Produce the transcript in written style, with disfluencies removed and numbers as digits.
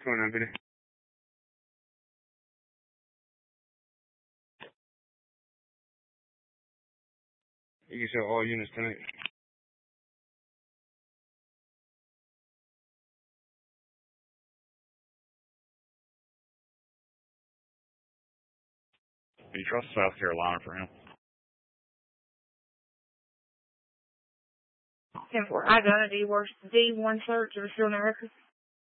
going on, Vinny? You can show all units tonight. Do you trust South Carolina for him? 10-4. Identity works D1 search. Are we still in America?